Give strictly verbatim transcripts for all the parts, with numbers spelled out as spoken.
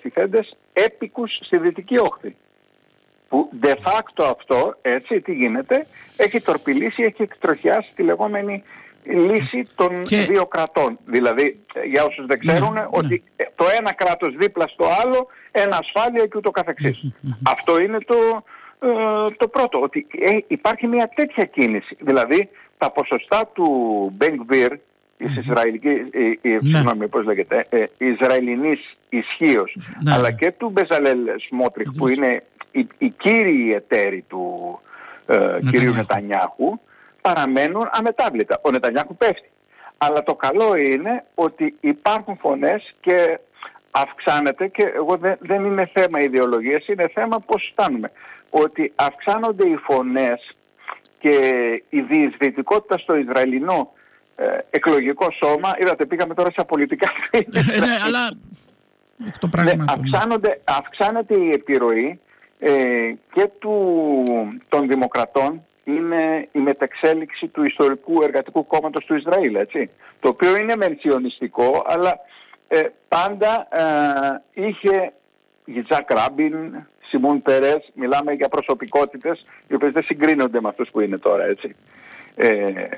κατατιθέντες έπικους στη Δυτική Όχθη. Που de facto αυτό, έτσι, τι γίνεται, έχει τορπιλήσει, έχει εκτροχιάσει τη λεγόμενη λύση των και... δύο κρατών. Δηλαδή, για όσους δεν ξέρουν, ναι, ότι ναι. το ένα κράτος δίπλα στο άλλο, ένα ασφάλεια και ούτω καθεξής. Αυτό είναι το, ε, το πρώτο, ότι ε, υπάρχει μια τέτοια κίνηση. Δηλαδή, τα ποσοστά του Μπενγκβίρ, της Ισραηλικής, ε, ε, συγγνώμη, πώς λέγεται, ε, Ισραηλινής ισχύως, ναι. αλλά και του Μπεζαλέλ Σμότριχ, που είναι οι, οι κύριοι εταίροι του ε, κυρίου Νετανιάχου, παραμένουν αμετάβλητα. Ο Νετανιάχου πέφτει. Αλλά το καλό είναι ότι υπάρχουν φωνές και αυξάνεται, και εγώ δεν, δεν είναι θέμα ιδεολογίας, είναι θέμα πώς φτάνουμε. Ότι αυξάνονται οι φωνές και η διεισδυτικότητα στο Ισραηλινό ε, εκλογικό σώμα. Είδατε, πήγαμε τώρα σε πολιτικά. Ε, ναι, αλλά το πράγμα ναι, αυξάνονται, αυξάνεται η επιρροή ε, και του, των δημοκρατών. Είναι η μεταξέλιξη του ιστορικού εργατικού κόμματος του Ισραήλ, έτσι, το οποίο είναι μεν σιωνιστικό, αλλά ε, πάντα ε, είχε Γιτσάκ Ράμπιν, Σιμούν Περές, μιλάμε για προσωπικότητες οι οποίες δεν συγκρίνονται με αυτούς που είναι τώρα, έτσι. Ε,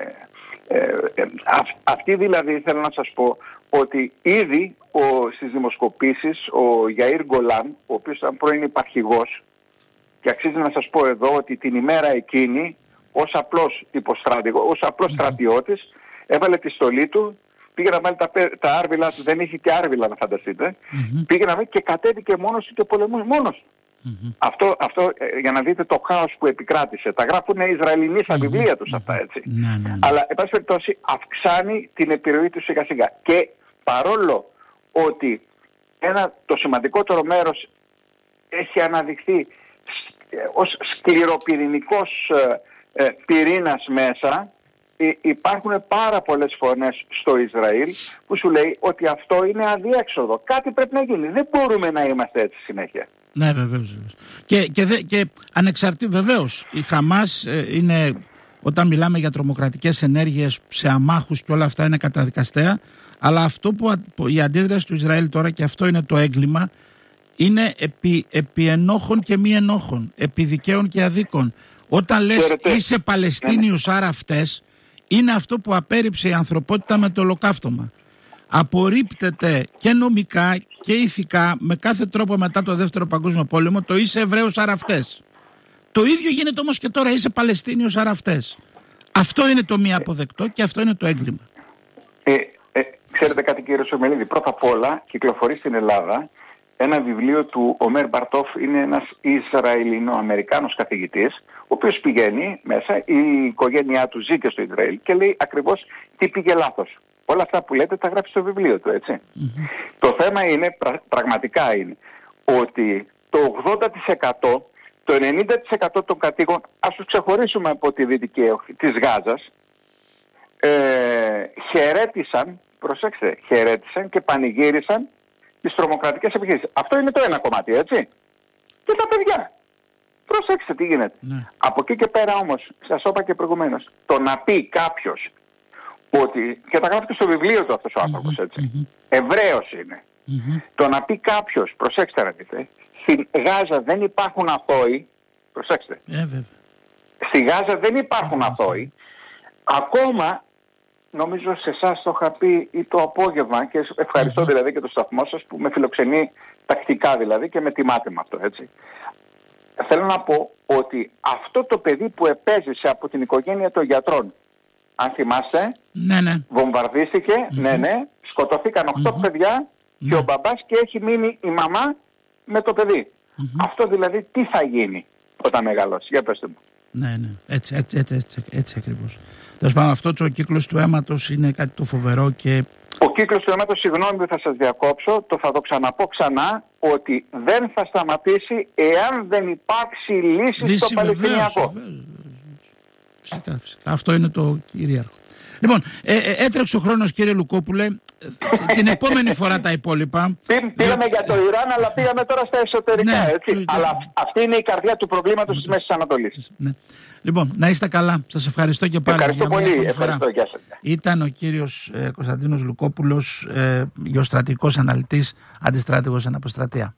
ε, ε, α, αυτή δηλαδή θέλω να σας πω ότι ήδη ο, στις δημοσκοπήσεις ο Γιαΐρ Γκολάν, ο οποίος ήταν πρώην υπαρχηγός, και αξίζει να σας πω εδώ ότι την ημέρα εκείνη, ως απλός υποστράτηγο, ως απλός mm-hmm. στρατιώτης, έβαλε τη στολή του, πήγε να βάλει τα, τα άρβιλα του, δεν είχε και άρβιλα να φανταστείτε, mm-hmm. πήγε να βάλει και κατέβηκε μόνος του και πολεμούσε μόνος του. Mm-hmm. Αυτό, αυτό ε, για να δείτε το χάος που επικράτησε. Τα γράφουν οι Ισραηλινοί στα mm-hmm. βιβλία τους αυτά, έτσι. Mm-hmm. Αλλά, εν πάση περιπτώσει, αυξάνει την επιρροή του σιγά σιγά. Και παρόλο ότι ένα, το σημαντικότερο μέρος έχει αναδειχθεί ως σκληροπυρηνικός ε, ε, πυρήνας μέσα, ε, υπάρχουν πάρα πολλές φωνές στο Ισραήλ που σου λέει ότι αυτό είναι αδιέξοδο. Κάτι πρέπει να γίνει. Δεν μπορούμε να είμαστε έτσι συνέχεια. Ναι, βεβαίως. Και, και, δε, και ανεξαρτή, βεβαίως, η Χαμάς ε, είναι, όταν μιλάμε για τρομοκρατικές ενέργειες σε αμάχους και όλα αυτά, είναι καταδικαστέα, αλλά αυτό που, που η αντίδραση του Ισραήλ τώρα, και αυτό είναι το έγκλημα, είναι επί, επί ενόχων και μη ενόχων, επί δικαίων και αδίκων. Όταν λες Φέρετε. είσαι Παλαιστίνιους, ναι. άρα αυτές, είναι αυτό που απέρριψε η ανθρωπότητα με το ολοκαύτωμα. Απορρίπτεται και νομικά και ηθικά με κάθε τρόπο μετά το Δεύτερο Παγκόσμιο Πόλεμο το είσαι Εβραίος, άρα αυτές. Το ίδιο γίνεται όμως και τώρα, είσαι Παλαιστίνιος, άρα αυτές. Αυτό είναι το μη αποδεκτό και αυτό είναι το έγκλημα. Ε, ε, ξέρετε κάτι, κύριε Σομελίδη, πρώτα απ' όλα κυκλοφορεί στην Ελλάδα ένα βιβλίο του Ομέρ Μπαρτόφ, είναι ένας Ισραηλινο-Αμερικάνος καθηγητής, ο οποίος πηγαίνει μέσα, η οικογένειά του ζει και στο Ισραήλ και λέει ακριβώς τι πήγε λάθος. Όλα αυτά που λέτε τα γράφει στο βιβλίο του, έτσι. Mm-hmm. Το θέμα είναι, πρα, πραγματικά είναι, ότι το ογδόντα τοις εκατό, το ενενήντα τοις εκατό των κατοίκων, ας τους ξεχωρίσουμε από τη δυτική όχθη της Γάζας, ε, χαιρέτησαν, προσέξτε, χαιρέτησαν και πανηγύρισαν τις τρομοκρατικές επιχειρήσεις. Αυτό είναι το ένα κομμάτι, έτσι. Και τα παιδιά. Προσέξτε τι γίνεται. Ναι. Από εκεί και πέρα όμως, σας είπα και προηγουμένως, το να πει κάποιος ότι, και τα γράφει και στο βιβλίο του αυτός ο άνθρωπος, mm-hmm, έτσι, mm-hmm. Εβραίος είναι. Mm-hmm. Το να πει κάποιος, προσέξτε να δείτε, στη Γάζα δεν υπάρχουν αθώοι, προσέξτε, yeah, στη Γάζα δεν υπάρχουν yeah, αθώοι, yeah. ακόμα, νομίζω σε εσάς το είχα πει ή το απόγευμα, και ευχαριστώ mm-hmm. δηλαδή και το σταθμό σας που με φιλοξενεί τακτικά δηλαδή και με τιμάτε με αυτό, έτσι. Θέλω να πω ότι αυτό το παιδί που επέζησε από την οικογένεια των γιατρών, αν θυμάστε, ναι, ναι. βομβαρδίστηκε, mm-hmm. ναι, ναι, σκοτωθήκαν οκτώ mm-hmm. παιδιά και mm-hmm. ο μπαμπάς και έχει μείνει η μαμά με το παιδί. Mm-hmm. Αυτό δηλαδή τι θα γίνει όταν μεγαλώσει, για πέστε μου. Ναι, ναι, έτσι, έτσι, έτσι, έτσι, έτσι ακριβώς. Τέλος πάντων, αυτό το κύκλος του αίματος είναι κάτι το φοβερό και... Ο κύκλος του αίματος, συγγνώμη που θα σας διακόψω, το θα το ξαναπώ ξανά, ότι δεν θα σταματήσει εάν δεν υπάρξει λύση, λύση στο Παλαιστινιακό. Φυσικά, φυσικά. Αυτό είναι το κυρίαρχο. Λοιπόν, ε, ε, έτρεξε ο χρόνος, κύριε Λουκόπουλε. Την επόμενη φορά τα υπόλοιπα. Πήγαμε για το Ιράν, αλλά πήγαμε τώρα στα εσωτερικά, ναι, έτσι. Το... Αλλά αυτή είναι η καρδιά του προβλήματος της Μέσης Ανατολής. Ναι. Λοιπόν, να είστε καλά. Σας ευχαριστώ και πάλι. Ευχαριστώ πολύ. Ευχαριστώ. Γεια σας. Ήταν ο κύριος ε, Κωνσταντίνος Λουκόπουλος, ε, γεωστρατηγικός αναλυτής, αντιστράτηγος αναποστρατεία.